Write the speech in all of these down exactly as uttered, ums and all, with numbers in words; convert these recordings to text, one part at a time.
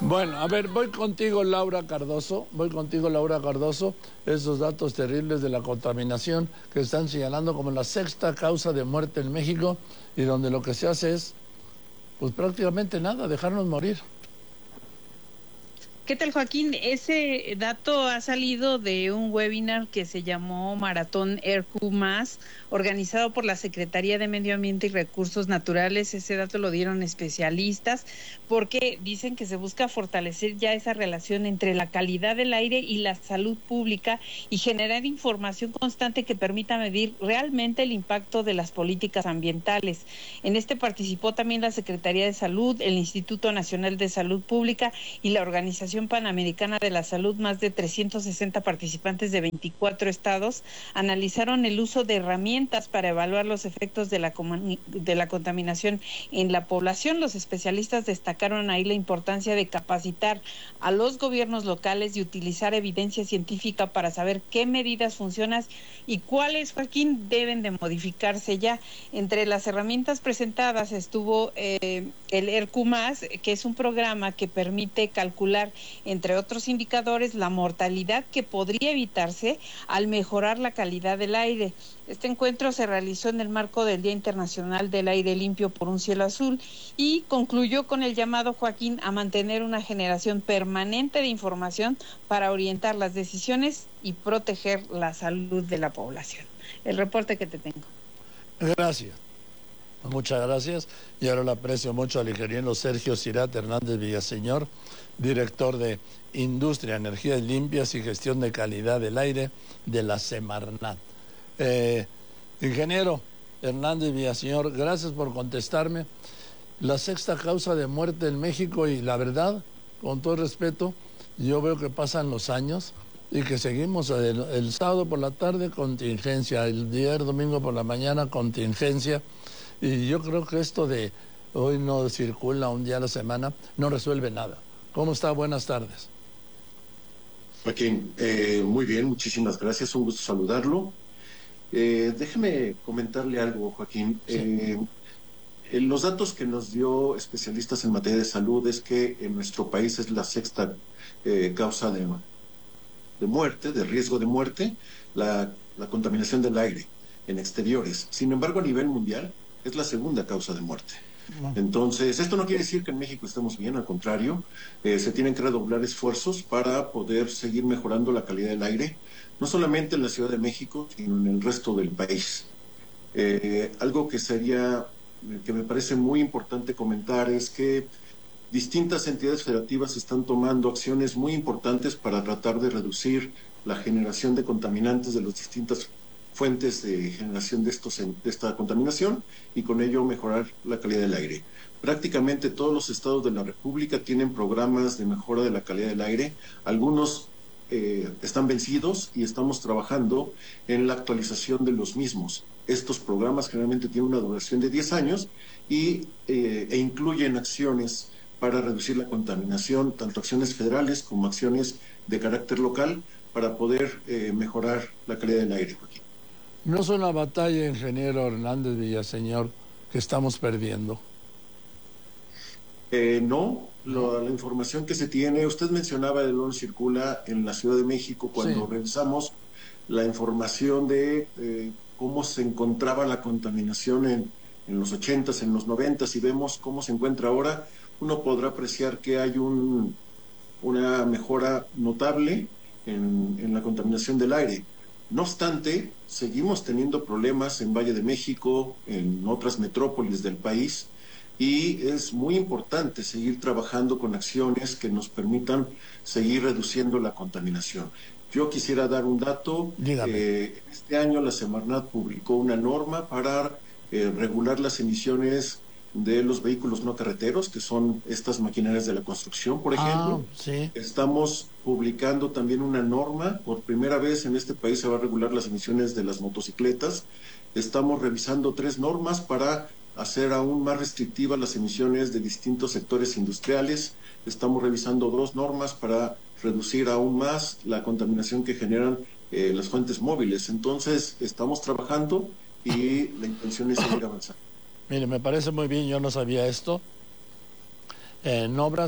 Bueno, a ver, voy contigo, Laura Cardoso, voy contigo, Laura Cardoso, esos datos terribles de la contaminación que están señalando como la sexta causa de muerte en México y donde lo que se hace es, pues prácticamente nada, dejarnos morir. ¿Qué tal, Joaquín? Ese dato ha salido de un webinar que se llamó Maratón E R Q más, organizado por la Secretaría de Medio Ambiente y Recursos Naturales. Ese dato lo dieron especialistas porque dicen que se busca fortalecer ya esa relación entre la calidad del aire y la salud pública y generar información constante que permita medir realmente el impacto de las políticas ambientales. En este participó también la Secretaría de Salud, el Instituto Nacional de Salud Pública y la Organización Panamericana de la Salud. Más de trescientos sesenta participantes de veinticuatro estados analizaron el uso de herramientas para evaluar los efectos de la, de la contaminación en la población. Los especialistas destacaron ahí la importancia de capacitar a los gobiernos locales y utilizar evidencia científica para saber qué medidas funcionan y cuáles, Joaquín, deben de modificarse ya. Entre las herramientas presentadas estuvo eh, el E R Q más, que es un programa que permite calcular, entre otros indicadores, la mortalidad que podría evitarse al mejorar la calidad del aire. Este encuentro se realizó en el marco del Día Internacional del Aire Limpio por un Cielo Azul y concluyó con el llamado, Joaquín, a mantener una generación permanente de información para orientar las decisiones y proteger la salud de la población. El reporte que te tengo. Gracias. Muchas gracias. Y ahora le aprecio mucho al ingeniero Sergio Cirat Hernández Villaseñor, director de Industria, Energías Limpias y Gestión de Calidad del Aire de la Semarnat. Eh, ingeniero Hernández Villaseñor, gracias por contestarme. La sexta causa de muerte en México, y la verdad, con todo respeto, yo veo que pasan los años y que seguimos el, el sábado por la tarde contingencia, el día el domingo por la mañana contingencia, y yo creo que esto de hoy no circula un día a la semana no resuelve nada. ¿Cómo está? Buenas tardes. Joaquín, eh, muy bien, muchísimas gracias, un gusto saludarlo. Eh, déjeme comentarle algo, Joaquín. Sí. Eh, eh, los datos que nos dio especialistas en materia de salud es que en nuestro país es la sexta eh, causa de, de muerte, de riesgo de muerte, la, la contaminación del aire en exteriores. Sin embargo, a nivel mundial es la segunda causa de muerte. Entonces, esto no quiere decir que en México estemos bien, al contrario, eh, se tienen que redoblar esfuerzos para poder seguir mejorando la calidad del aire, no solamente en la Ciudad de México, sino en el resto del país. Eh, algo que sería, que me parece muy importante comentar es que distintas entidades federativas están tomando acciones muy importantes para tratar de reducir la generación de contaminantes de las distintas fuentes de generación de, estos, de esta contaminación y con ello mejorar la calidad del aire. Prácticamente todos los estados de la República tienen programas de mejora de la calidad del aire. Algunos eh, están vencidos y estamos trabajando en la actualización de los mismos. Estos programas generalmente tienen una duración de diez años y, eh, e incluyen acciones para reducir la contaminación, tanto acciones federales como acciones de carácter local para poder eh, mejorar la calidad del aire aquí. ¿No es una batalla, ingeniero Hernández Villaseñor, que estamos perdiendo? Eh, no, lo, la información que se tiene, usted mencionaba el León Circula en la Ciudad de México, cuando sí. revisamos la información de eh, cómo se encontraba la contaminación en, en los ochentas, en los noventas, y vemos cómo se encuentra ahora, uno podrá apreciar que hay un, una mejora notable en, en la contaminación del aire. No obstante, seguimos teniendo problemas en Valle de México, en otras metrópolis del país, y es muy importante seguir trabajando con acciones que nos permitan seguir reduciendo la contaminación. Yo quisiera dar un dato. Eh, este año la Semarnat publicó una norma para eh, regular las emisiones de los vehículos no carreteros, que son estas maquinarias de la construcción, por ejemplo. Ah, sí. Estamos publicando también una norma, por primera vez en este país se va a regular las emisiones de las motocicletas. Estamos revisando tres normas para hacer aún más restrictivas las emisiones de distintos sectores industriales. Estamos revisando dos normas para reducir aún más la contaminación que generan eh, las fuentes móviles. Entonces, estamos trabajando y la intención es seguir avanzando. Mire, me parece muy bien, yo no sabía esto. En obras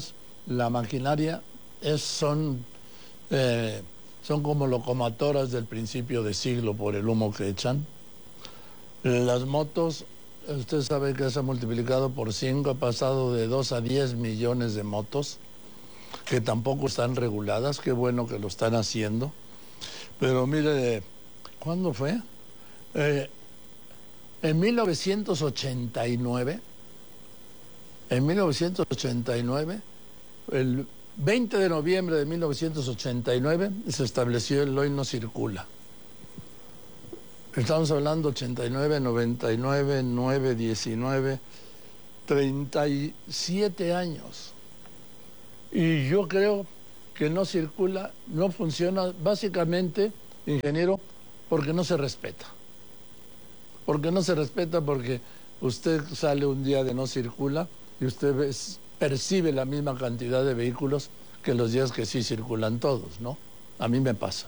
la maquinaria es, son, eh, son como locomotoras del principio de siglo por el humo que echan. Las motos, usted sabe que se ha multiplicado por cinco, ha pasado de dos a diez millones de motos, que tampoco están reguladas, qué bueno que lo están haciendo. Pero mire, ¿cuándo fue? Eh, en mil novecientos ochenta y nueve, en mil novecientos ochenta y nueve, el veinte de noviembre de mil novecientos ochenta y nueve, se estableció el hoy no circula. Estamos hablando ochenta y nueve, noventa y nueve, nueve, diecinueve, treinta y siete años. Y yo creo que no circula, no funciona, básicamente, ingeniero, porque no se respeta. Porque no se respeta porque usted sale un día de no circula y usted ve, percibe la misma cantidad de vehículos que los días que sí circulan todos, ¿no? A mí me pasa.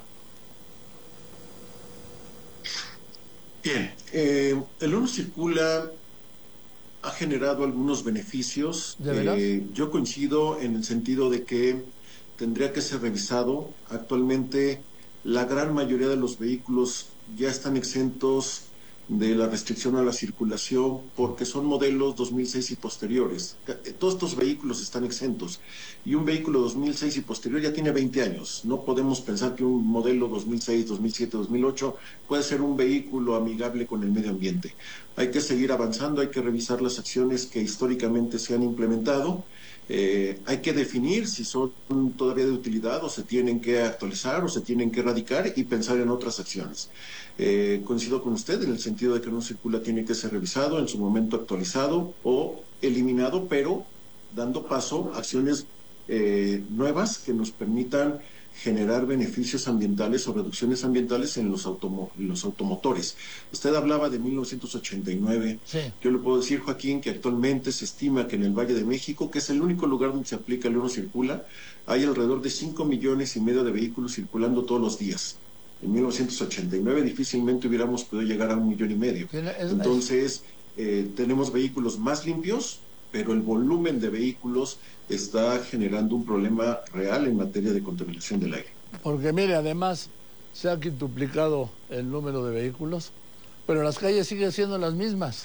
Bien, eh, el uno circula ha generado algunos beneficios. ¿De veras? Eh, yo coincido en el sentido de que tendría que ser revisado. Actualmente la gran mayoría de los vehículos ya están exentos de la restricción a la circulación porque son modelos dos mil seis y posteriores. Todos estos vehículos están exentos y un vehículo dos mil seis y posterior ya tiene veinte años. No podemos pensar que un modelo dos mil seis, dos mil siete, dos mil ocho puede ser un vehículo amigable con el medio ambiente. Hay que seguir avanzando, hay que revisar las acciones que históricamente se han implementado. Eh, hay que definir si son todavía de utilidad o se tienen que actualizar o se tienen que erradicar y pensar en otras acciones. Eh, coincido con usted en el sentido de que no circula tiene que ser revisado, en su momento actualizado o eliminado, pero dando paso a acciones eh, nuevas que nos permitan generar beneficios ambientales o reducciones ambientales en los, automo los automotores. Usted hablaba de mil novecientos ochenta y nueve. Sí. Yo le puedo decir, Joaquín, que actualmente se estima que en el Valle de México, que es el único lugar donde se aplica el uno circula, hay alrededor de cinco millones y medio de vehículos circulando todos los días. En mil novecientos ochenta y nueve difícilmente hubiéramos podido llegar a un millón y medio. Entonces, eh, tenemos vehículos más limpios, pero el volumen de vehículos está generando un problema real en materia de contaminación del aire. Porque mire, además se ha quintuplicado el número de vehículos, pero las calles siguen siendo las mismas.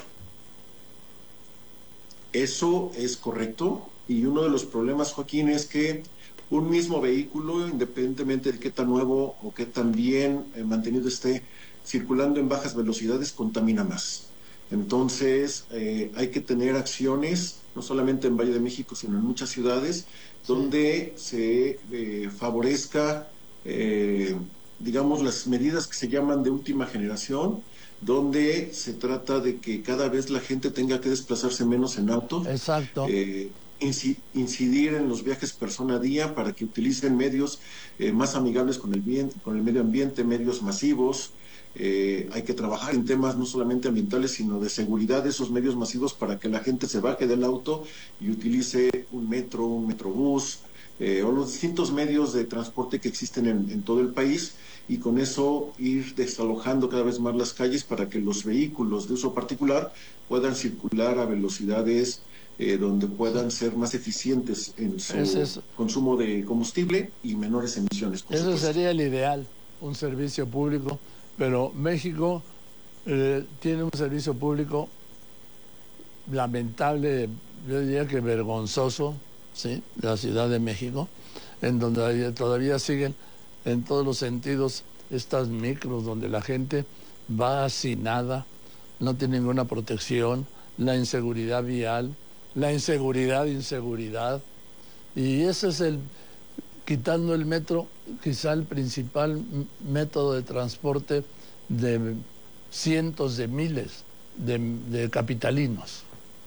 Eso es correcto, y uno de los problemas, Joaquín, es que un mismo vehículo, independientemente de qué tan nuevo o qué tan bien eh, mantenido esté, circulando en bajas velocidades, contamina más. Entonces, eh, hay que tener acciones, no solamente en Valle de México, sino en muchas ciudades, donde se eh, favorezca, eh, digamos, las medidas que se llaman de última generación, donde se trata de que cada vez la gente tenga que desplazarse menos en auto. Exacto. Eh, incidir en los viajes persona a día para que utilicen medios eh, más amigables con el, bien, con el medio ambiente, medios masivos. Eh, hay que trabajar en temas no solamente ambientales, sino de seguridad de esos medios masivos para que la gente se baje del auto y utilice un metro, un metrobús, eh, o los distintos medios de transporte que existen en, en todo el país, y con eso ir desalojando cada vez más las calles para que los vehículos de uso particular puedan circular a velocidades eh, donde puedan ser más eficientes en su es consumo de combustible y menores emisiones. Eso supuesto. Sería el ideal, un servicio público. Pero México eh, tiene un servicio público lamentable, yo diría que vergonzoso, ¿sí? De la Ciudad de México, en donde todavía siguen en todos los sentidos estas micros donde la gente va sin nada, no tiene ninguna protección, la inseguridad vial, la inseguridad, inseguridad, y ese es el... quitando el metro, quizá el principal método de transporte de cientos de miles de, de capitalinos.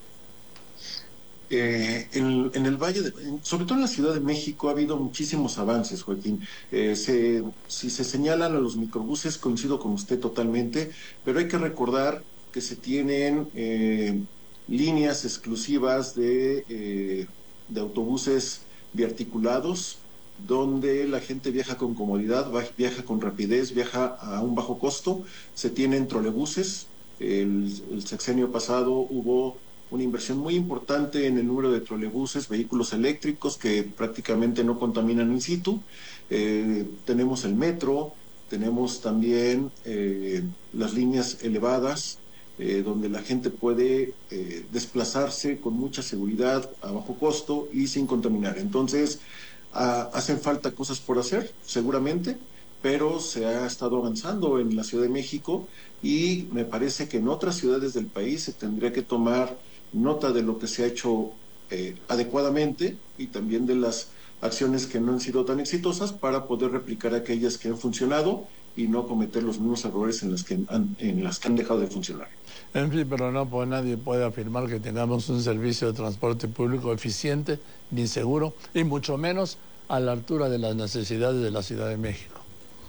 Eh, en, en el Valle, de, sobre todo en la Ciudad de México, ha habido muchísimos avances, Joaquín. Eh, se, si se señalan a los microbuses, coincido con usted totalmente, pero hay que recordar que se tienen eh, líneas exclusivas de, eh, de autobuses biarticulados, donde la gente viaja con comodidad, viaja con rapidez, viaja a un bajo costo. Se tienen trolebuses. El, el sexenio pasado hubo una inversión muy importante en el número de trolebuses, vehículos eléctricos que prácticamente no contaminan in situ. Eh, tenemos el metro, tenemos también eh, las líneas elevadas, eh, donde la gente puede eh, desplazarse con mucha seguridad, a bajo costo y sin contaminar. Entonces, a, hacen falta cosas por hacer, seguramente, pero se ha estado avanzando en la Ciudad de México y me parece que en otras ciudades del país se tendría que tomar nota de lo que se ha hecho eh, adecuadamente y también de las acciones que no han sido tan exitosas para poder replicar aquellas que han funcionado y no cometer los mismos errores en las que han, en las que han dejado de funcionar. En fin, pero no, pues nadie puede afirmar que tengamos un servicio de transporte público eficiente ni seguro, y mucho menos a la altura de las necesidades de la Ciudad de México.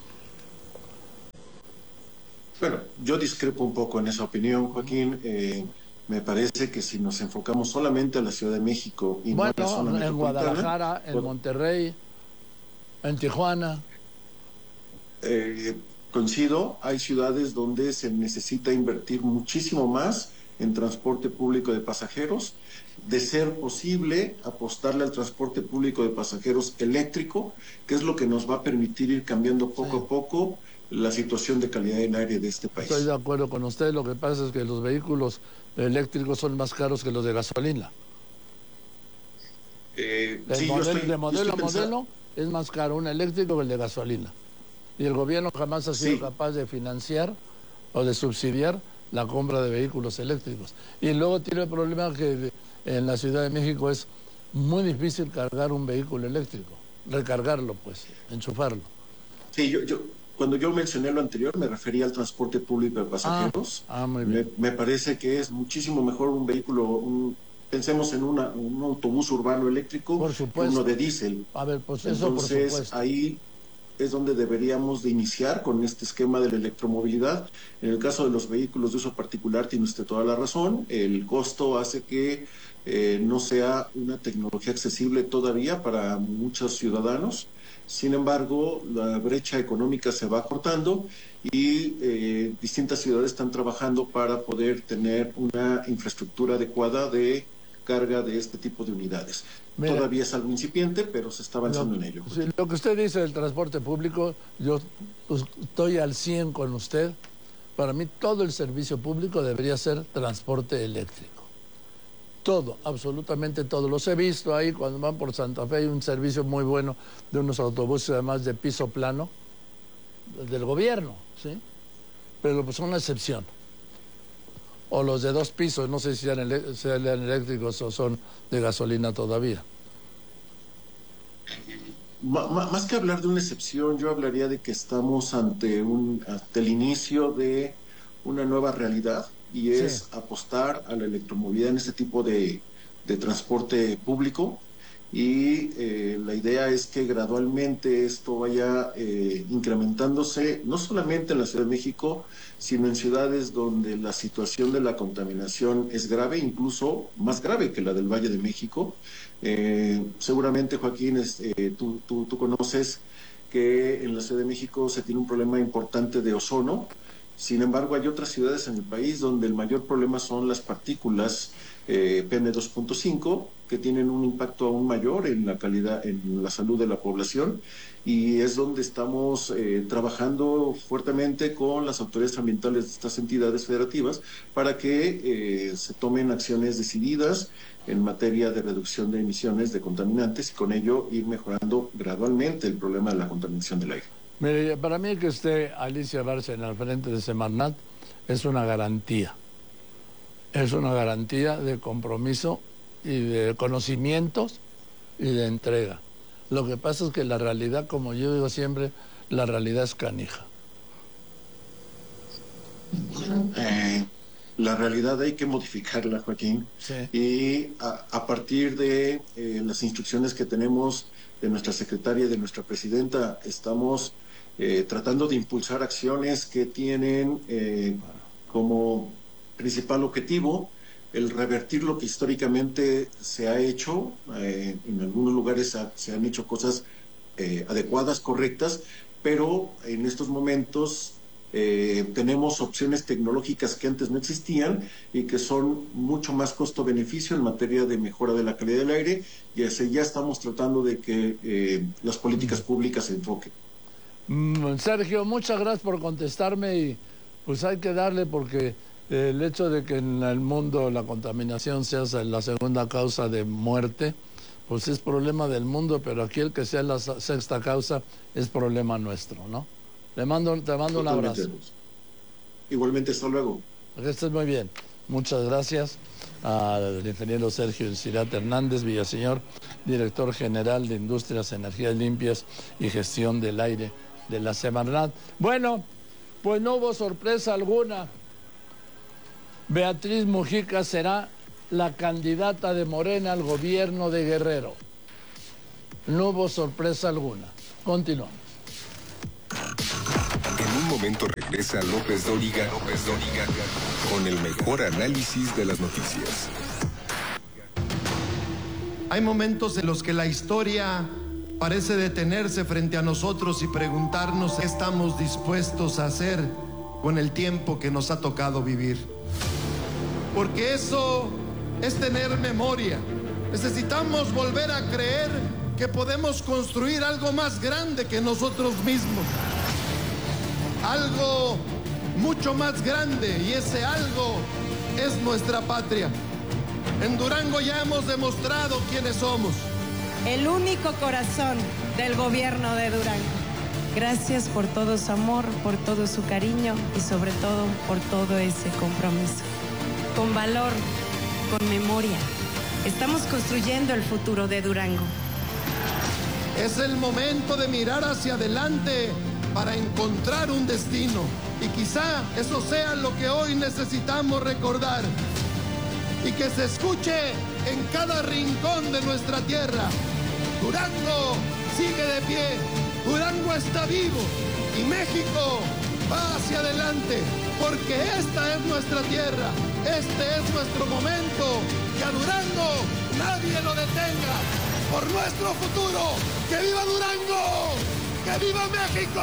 Bueno, yo discrepo un poco en esa opinión, Joaquín. Eh, me parece que si nos enfocamos solamente a la Ciudad de México y bueno, no a la zona en Guadalajara, en pues, Monterrey, en Tijuana. Eh, coincido, hay ciudades donde se necesita invertir muchísimo más en transporte público de pasajeros. De ser posible, apostarle al transporte público de pasajeros eléctrico, que es lo que nos va a permitir ir cambiando poco sí. a poco la situación de calidad del aire de este país. Estoy de acuerdo con usted. Lo que pasa es que los vehículos eléctricos son más caros que los de gasolina. Eh, de sí, modelo, yo estoy, de modelo a pensando... modelo es más caro un eléctrico que el de gasolina. Y el gobierno jamás ha sido sí. capaz de financiar o de subsidiar la compra de vehículos eléctricos. Y luego tiene el problema que en la Ciudad de México es muy difícil cargar un vehículo eléctrico, recargarlo pues, enchufarlo. Sí, yo, yo cuando yo mencioné lo anterior me refería al transporte público de pasajeros. Ah, ah, muy bien. Me, me parece que es muchísimo mejor un vehículo, un, pensemos en una, un autobús urbano eléctrico, por supuesto. uno de diésel. A ver, pues eso Entonces, por supuesto. ahí es donde deberíamos de iniciar con este esquema de la electromovilidad. En el caso de los vehículos de uso particular tiene usted toda la razón. El costo hace que eh, no sea una tecnología accesible todavía para muchos ciudadanos. Sin embargo, la brecha económica se va cortando y eh, distintas ciudades están trabajando para poder tener una infraestructura adecuada de carga de este tipo de unidades. Mira, todavía es algo incipiente, pero se está avanzando lo, en ello. Sí, lo que usted dice del transporte público, yo pues, estoy al cien con usted. Para mí todo el servicio público debería ser transporte eléctrico. Todo, absolutamente todo. Los he visto ahí cuando van por Santa Fe, hay un servicio muy bueno de unos autobuses además de piso plano del gobierno, ¿sí? Pero pues son una excepción. O los de dos pisos, no sé si sean, ele sean eléctricos o son de gasolina todavía. Más que hablar de una excepción, yo hablaría de que estamos ante, un, ante el inicio de una nueva realidad y es sí. apostar a la electromovilidad en este tipo de, de transporte público y eh, la idea es que gradualmente esto vaya eh, incrementándose, no solamente en la Ciudad de México, sino en ciudades donde la situación de la contaminación es grave, incluso más grave que la del Valle de México. Eh, seguramente, Joaquín, es, eh, tú, tú, tú conoces que en la Ciudad de México se tiene un problema importante de ozono. Sin embargo, hay otras ciudades en el país donde el mayor problema son las partículas eh, P M dos punto cinco, que tienen un impacto aún mayor en la calidad, en la salud de la población, y es donde estamos eh, trabajando fuertemente con las autoridades ambientales de estas entidades federativas para que eh, se tomen acciones decididas en materia de reducción de emisiones de contaminantes y con ello ir mejorando gradualmente el problema de la contaminación del aire. Mire, para mí que esté Alicia Bárcena al frente de Semarnat es una garantía. Es una garantía de compromiso y de conocimientos y de entrega. Lo que pasa es que la realidad, como yo digo siempre, la realidad es canija. Eh, la realidad hay que modificarla, Joaquín. Sí. Y a, a partir de eh, las instrucciones que tenemos de nuestra secretaria y de nuestra presidenta, estamos eh, tratando de impulsar acciones que tienen eh, como principal objetivo el revertir lo que históricamente se ha hecho. Eh, en algunos lugares ha, se han hecho cosas eh, adecuadas, correctas, pero en estos momentos Eh, tenemos opciones tecnológicas que antes no existían y que son mucho más costo-beneficio en materia de mejora de la calidad del aire, y así ya estamos tratando de que eh, las políticas públicas se enfoquen. Mm, Sergio, muchas gracias por contestarme, y pues hay que darle, porque eh, el hecho de que en el mundo la contaminación sea la segunda causa de muerte, pues es problema del mundo, pero aquí el que sea la sexta causa es problema nuestro, ¿no? Le mando, te mando un abrazo. Igualmente, hasta luego. Que estés muy bien. Muchas gracias al ingeniero Sergio Cirat Hernández Villaseñor, director general de Industrias, Energías Limpias y Gestión del Aire de la Semarnat. Bueno, pues no hubo sorpresa alguna. Beatriz Mujica será la candidata de Morena al gobierno de Guerrero. No hubo sorpresa alguna. Continuamos. En un momento regresa López Dóriga, López Dóriga con el mejor análisis de las noticias. Hay momentos en los que la historia parece detenerse frente a nosotros y preguntarnos qué estamos dispuestos a hacer con el tiempo que nos ha tocado vivir. Porque eso es tener memoria. Necesitamos volver a creer que podemos construir algo más grande que nosotros mismos. Algo mucho más grande, y ese algo es nuestra patria. En Durango ya hemos demostrado quiénes somos. El único corazón del gobierno de Durango. Gracias por todo su amor, por todo su cariño y sobre todo por todo ese compromiso. Con valor, con memoria, estamos construyendo el futuro de Durango. Es el momento de mirar hacia adelante para encontrar un destino, y quizá eso sea lo que hoy necesitamos recordar y que se escuche en cada rincón de nuestra tierra. Durango sigue de pie, Durango está vivo y México va hacia adelante, porque esta es nuestra tierra, este es nuestro momento, que a Durango nadie lo detenga, por nuestro futuro. ¡Que viva Durango! ¡Que viva México!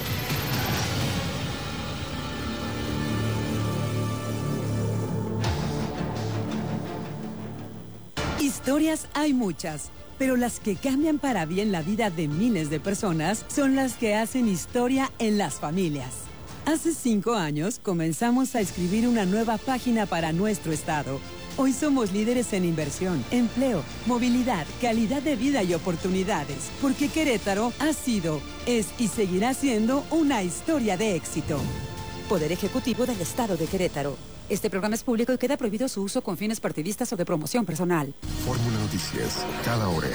Historias hay muchas, pero las que cambian para bien la vida de miles de personas son las que hacen historia en las familias. Hace cinco años comenzamos a escribir una nueva página para nuestro estado. Hoy somos líderes en inversión, empleo, movilidad, calidad de vida y oportunidades, porque Querétaro ha sido, es y seguirá siendo una historia de éxito. Poder Ejecutivo del Estado de Querétaro. Este programa es público y queda prohibido su uso con fines partidistas o de promoción personal. Fórmula Noticias, cada hora.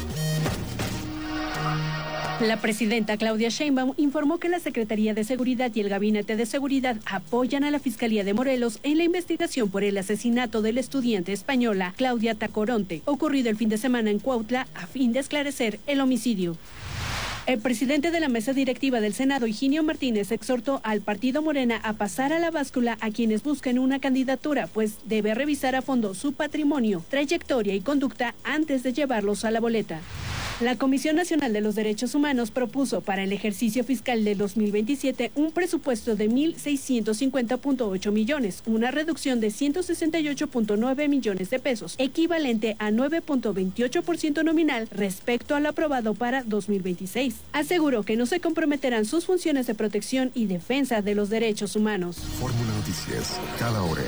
La presidenta Claudia Sheinbaum informó que la Secretaría de Seguridad y el Gabinete de Seguridad apoyan a la Fiscalía de Morelos en la investigación por el asesinato de la estudiante española Claudia Tacoronte, ocurrido el fin de semana en Cuautla, a fin de esclarecer el homicidio. El presidente de la mesa directiva del Senado, Higinio Martínez, exhortó al partido Morena a pasar a la báscula a quienes busquen una candidatura, pues debe revisar a fondo su patrimonio, trayectoria y conducta antes de llevarlos a la boleta. La Comisión Nacional de los Derechos Humanos propuso para el ejercicio fiscal de dos mil veintisiete un presupuesto de mil seiscientos cincuenta punto ocho millones, una reducción de ciento sesenta y ocho punto nueve millones de pesos, equivalente a nueve punto veintiocho por ciento nominal respecto al aprobado para dos mil veintiséis. Aseguró que no se comprometerán sus funciones de protección y defensa de los derechos humanos. Fórmula Noticias, cada hora.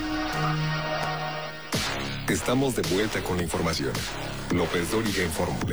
Estamos de vuelta con la información. López Dóriga en Fórmula.